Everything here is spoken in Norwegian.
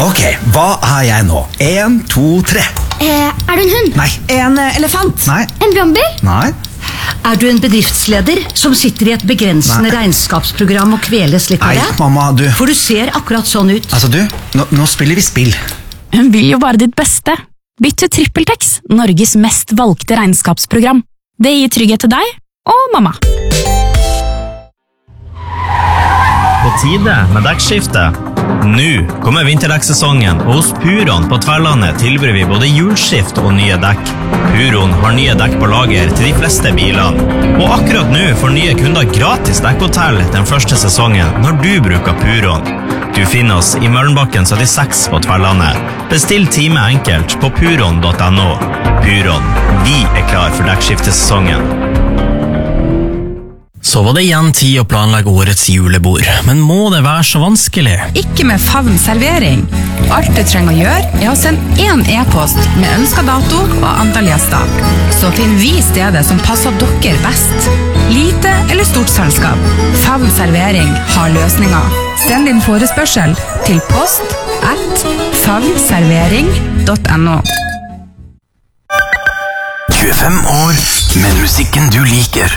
Ok, hva jeg nå? 1, 2, 3. Er du en hund? Nei. En elefant? Nei. En brannbil? Nei. Er du en bedriftsleder som sitter i et begrensende regnskapsprogram og kveles litt av Nei, det? mamma, du. For du ser akkurat sånn ut. Altså, du, nå spiller vi spill. Hun vil jo bare ditt beste. Bytt til TrippelTex, Norges mest valgte regnskapsprogram. Det gir trygghet til deg og mamma. På tide med dekkskifte. Nå kommer vinterdekksesongen, og hos Puron på Tverlandet tilbyr vi både hjulskift og nye dekk. Puron har nye dekk på lager til de fleste bilene. Og akkurat nå får nye kunder gratis dekkhotell den første sesongen når du bruker Puron. Du finner oss i Møllenbakken 76 på Tverlandet. Bestill time enkelt på puron.no. Puron, vi klar for dekkskiftesesongen. Så var det igjen tid å planlegge årets julebord, men må det være så vanskelig? Ikke med Favn servering. Alt du trenger å gjøre er å sende en e-post med ønsket dato og antall gjester. Så finner vi stedet som passer dere best. Lite eller stort selskap. Favn servering har løsninger. Send din forespørsel til post@favnservering.no. 25 år med musikken du liker.